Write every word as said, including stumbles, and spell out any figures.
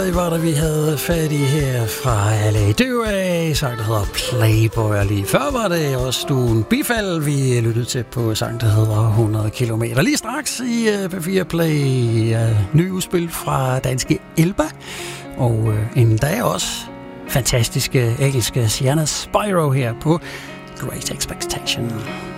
Det var det, vi havde fat i her fra L A Duay, sang der hedder Playboy, og lige før var det også Stuen Bifald, vi lyttede til på sang der hedder hundrede kilometer. Lige straks i uh, P fire Play, uh, ny udspil fra danske Elba, og uh, en dag også fantastiske engelske Sienna Spyro her på Great Expectation.